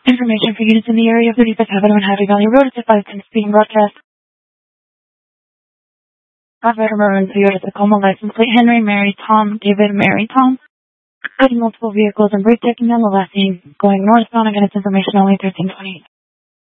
Information for units in the area of 35th Avenue and Happy Valley Road. It's a 510 speeding broadcast. Operator Maroon's viewer is a Tacoma license plate Henry, Mary, Tom, David, Mary, Tom. Multiple vehicles and brake checking on the left lane going northbound. Again, it's information only 1328.